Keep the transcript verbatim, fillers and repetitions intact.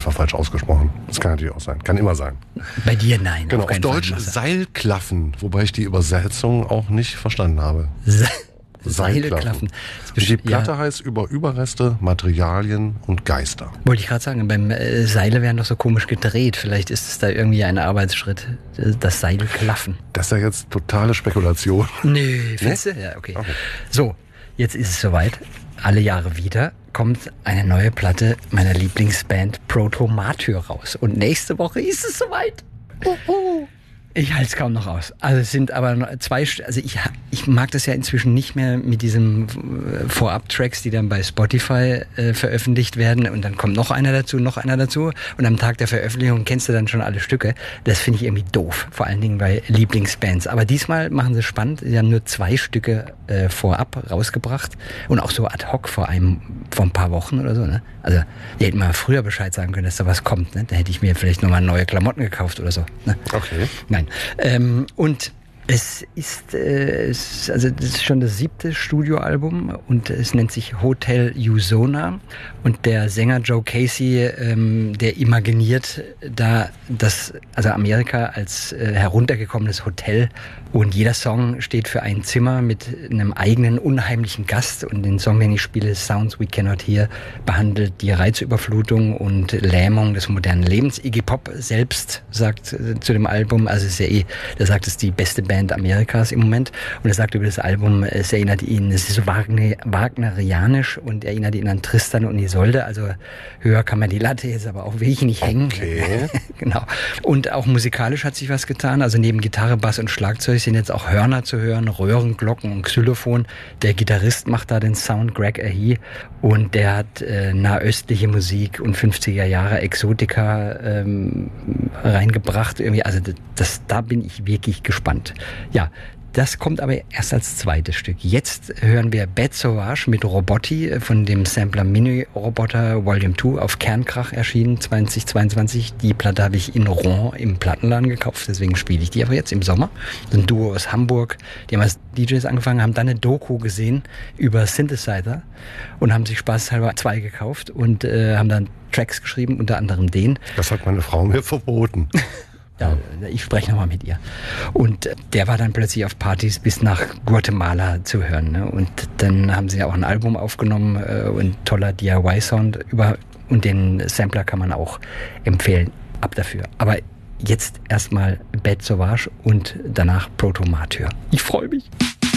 einfach falsch ausgesprochen. Das kann natürlich auch sein. Kann immer sein. Bei dir nein. Genau, auf, auf Deutsch Fall. Seilklaffen, wobei ich die Übersetzung auch nicht verstanden habe. Se- Seilklaffen. Die Platte ja. heißt über Überreste, Materialien und Geister. Wollte ich gerade sagen, beim äh, Seile werden doch so komisch gedreht. Vielleicht ist es da irgendwie ein Arbeitsschritt, das Seilklaffen. Das ist ja jetzt totale Spekulation. Nö, findest du? Ja, okay. okay. So, jetzt ist es soweit. Alle Jahre wieder kommt eine neue Platte meiner Lieblingsband Proto Martyr raus. Und nächste Woche ist es soweit. Uh, uh. Ich halte es kaum noch aus. Also es sind aber zwei, also ich, ich mag das ja inzwischen nicht mehr mit diesen Vorab-Tracks, die dann bei Spotify äh, veröffentlicht werden und dann kommt noch einer dazu, noch einer dazu und am Tag der Veröffentlichung kennst du dann schon alle Stücke. Das finde ich irgendwie doof, vor allen Dingen bei Lieblingsbands. Aber diesmal machen sie es spannend. Sie haben nur zwei Stücke äh, vorab rausgebracht und auch so ad hoc vor einem, vor ein paar Wochen oder so. Ne? Also die hätten mal früher Bescheid sagen können, dass da was kommt. Ne? Da hätte ich mir vielleicht nochmal neue Klamotten gekauft oder so. Ne? Okay. Nein. Ähm, und es ist, äh, es, also das ist schon das siebte Studioalbum und es nennt sich Hotel Usona und der Sänger Joe Casey, ähm, der imaginiert da das, also Amerika als äh, heruntergekommenes Hotel und jeder Song steht für ein Zimmer mit einem eigenen unheimlichen Gast und den Song, den ich spiele, Sounds We Cannot Hear, behandelt die Reizüberflutung und Lähmung des modernen Lebens. Iggy Pop selbst sagt äh, zu dem Album, also es ist ja eh, der sagt, es ist die beste Band Amerikas im Moment und er sagt über das Album, es erinnert ihn, es ist so Wagner, wagnerianisch und erinnert ihn an Tristan und Isolde, also höher kann man die Latte jetzt aber auch wirklich nicht hängen. Okay. Genau. Und auch musikalisch hat sich was getan, also neben Gitarre, Bass und Schlagzeug sind jetzt auch Hörner zu hören, Röhren, Glocken und Xylophon. Der Gitarrist macht da den Sound, Greg Ahee, und der hat äh, nahöstliche Musik und fünfziger Jahre Exotika ähm, reingebracht. Irgendwie, also das, da bin ich wirklich gespannt. Ja, das kommt aber erst als zweites Stück. Jetzt hören wir Bête Sauvage mit Robotti von dem Sampler Mini-Roboter Volume zwei auf Kernkrach erschienen zweitausendzweiundzwanzig. Die Platte habe ich in Rouen im Plattenladen gekauft, deswegen spiele ich die aber jetzt im Sommer. Das ist ein Duo aus Hamburg, die haben als D Js angefangen, haben dann eine Doku gesehen über Synthesizer und haben sich spaßhalber zwei gekauft und äh, haben dann Tracks geschrieben, unter anderem den. Das hat meine Frau mir verboten. Ja, ich spreche nochmal mit ihr. Und der war dann plötzlich auf Partys bis nach Guatemala zu hören. Ne? Und dann haben sie auch ein Album aufgenommen äh, und toller D I Y-Sound über. Und den Sampler kann man auch empfehlen. Ab dafür. Aber jetzt erstmal Bête Sauvage und danach Proto Martyr. Ich freue mich.